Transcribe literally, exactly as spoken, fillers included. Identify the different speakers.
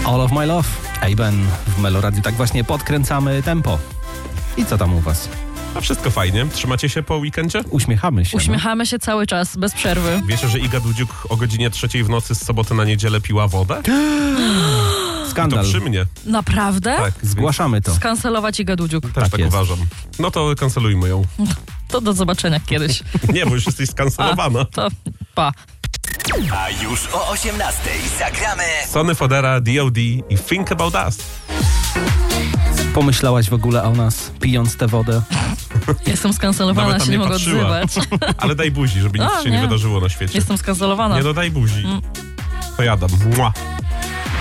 Speaker 1: All of my love. Ejben w Meloradiu. Tak właśnie podkręcamy tempo. I co tam u was?
Speaker 2: A wszystko fajnie. Trzymacie się po weekendzie?
Speaker 1: Uśmiechamy się.
Speaker 3: Uśmiechamy się cały czas, bez przerwy.
Speaker 2: Wiecie, że Iga Dudziuk o godzinie trzeciej w nocy z soboty na niedzielę piła wodę?
Speaker 1: Skandal.
Speaker 2: To przy mnie.
Speaker 3: Naprawdę?
Speaker 2: Tak.
Speaker 1: Zgłaszamy to.
Speaker 3: Skancelować Iga Dudziuk.
Speaker 2: Też
Speaker 1: Tak
Speaker 2: tak
Speaker 1: jest.
Speaker 2: uważam. No to kancelujmy ją.
Speaker 3: To do zobaczenia kiedyś.
Speaker 2: Nie, bo już jesteś skancelowana.
Speaker 3: To pa.
Speaker 4: A już o osiemnastej zagramy
Speaker 2: Sony Fodera, D O D i Think About Us.
Speaker 1: Pomyślałaś w ogóle o nas, pijąc tę wodę?
Speaker 3: Jestem skancelowana,
Speaker 2: Nawet tam
Speaker 3: się nie
Speaker 2: nie
Speaker 3: mogę
Speaker 2: patrzyła.
Speaker 3: odzywać.
Speaker 2: Ale daj buzi, żeby nic
Speaker 3: A,
Speaker 2: się nie
Speaker 3: nie.
Speaker 2: wydarzyło na świecie.
Speaker 3: Jestem skancelowana.
Speaker 2: Nie, no daj buzi.
Speaker 3: Mm.
Speaker 2: To jadam. Mua.